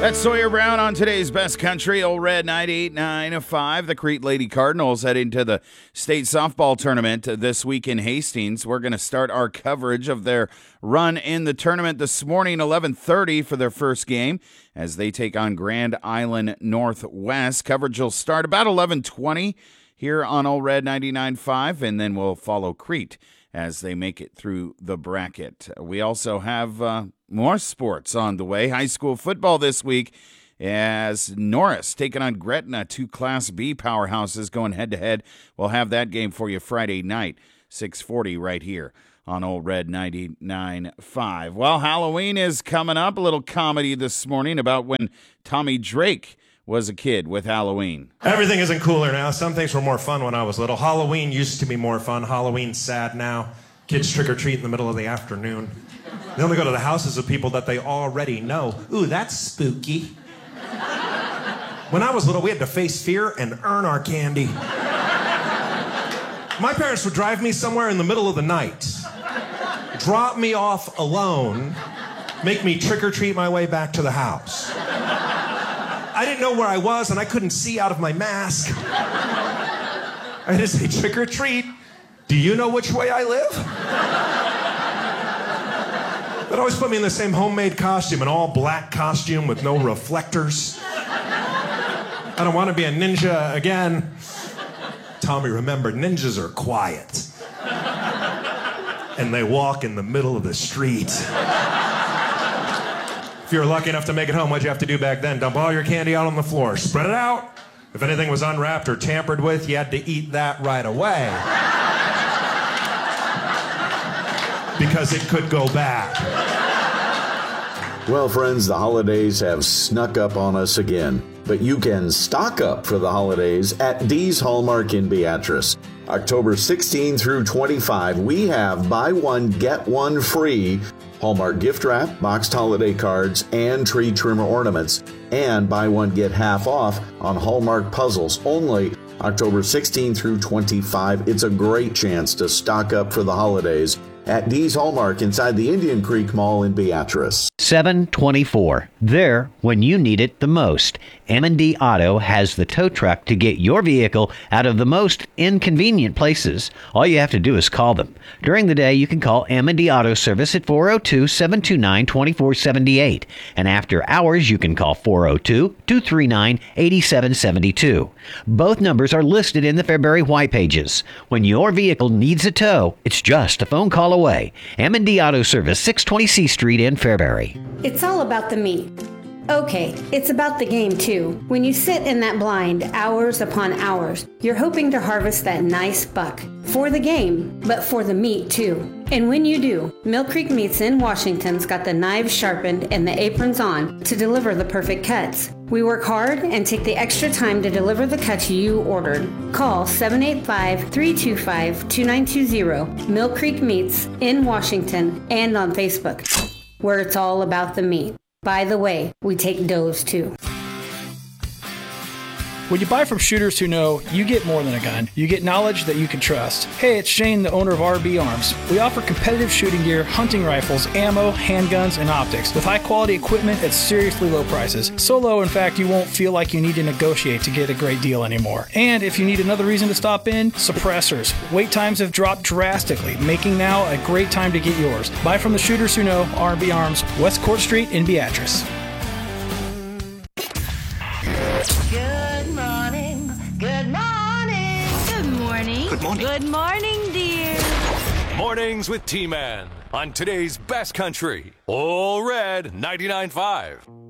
That's Sawyer Brown on today's Best Country, Old Red 98.9 The Crete Lady Cardinals heading to the state softball tournament this week in Hastings. We're going to start our coverage of their run in the tournament this morning, 11:30 for their first game as they take on Grand Island Northwest. Coverage will start about 11:20 here on Old Red 99.5, and then we'll follow Crete as they make it through the bracket. We also have more sports on the way. High school football this week as Norris taking on Gretna, two Class B powerhouses going head-to-head. We'll have that game for you Friday night, 6:40 right here on Old Red 99.5. Well, Halloween is coming up. A little comedy this morning about when Tommy Drake was a kid with Halloween. Everything isn't cooler now. Some things were more fun when I was little. Halloween used to be more fun. Halloween's sad now. Kids trick-or-treat in the middle of the afternoon. They only go to the houses of people that they already know. Ooh, that's spooky. When I was little, we had to face fear and earn our candy. My parents would drive me somewhere in the middle of the night, drop me off alone, make me trick-or-treat my way back to the house. I didn't know where I was, and I couldn't see out of my mask. I had to say, trick or treat. Do you know which way I live? They'd always put me in the same homemade costume, an all-black costume with no reflectors. I don't want to be a ninja again. Tommy, remember, ninjas are quiet. And they walk in the middle of the street. If you were lucky enough to make it home, what'd you have to do back then? Dump all your candy out on the floor. Spread it out. If anything was unwrapped or tampered with, you had to eat that right away. Because it could go bad. Well, friends, the holidays have snuck up on us again. But you can stock up for the holidays at Dee's Hallmark in Beatrice. October 16 through 25, we have buy one, get one free Hallmark gift wrap, boxed holiday cards, and tree trimmer ornaments. And buy one, get half off on Hallmark puzzles only October 16 through 25. It's a great chance to stock up for the holidays at Dee's Hallmark inside the Indian Creek Mall in Beatrice. 724. There when you need it the most. M&D Auto has the tow truck to get your vehicle out of the most inconvenient places. All you have to do is call them. During the day, you can call M&D Auto Service at 402-729-2478. And after hours, you can call 402-239-8772. Both numbers are listed in the February white pages. When your vehicle needs a tow, it's just a phone call away. M&D Auto Service, 620 C Street in Fairbury. It's all about the meat. Okay, it's about the game too. When you sit in that blind hours upon hours, you're hoping to harvest that nice buck. For the game, but for the meat too. And when you do, Mill Creek Meats in Washington's got the knives sharpened and the aprons on to deliver the perfect cuts. We work hard and take the extra time to deliver the cuts you ordered. Call 785-325-2920, Mill Creek Meats in Washington, and on Facebook, where it's all about the meat. By the way, we take does too. When you buy from shooters who know, you get more than a gun. You get knowledge that you can trust. Hey, it's Shane, the owner of RB Arms. We offer competitive shooting gear, hunting rifles, ammo, handguns, and optics with high-quality equipment at seriously low prices. So low, in fact, you won't feel like you need to negotiate to get a great deal anymore. And if you need another reason to stop in, suppressors. Wait times have dropped drastically, making now a great time to get yours. Buy from the shooters who know, RB Arms, West Court Street in Beatrice. Good morning. Good morning. Good morning. Good morning, dear. Mornings with T-Man on today's Best Country, All Red 99.5.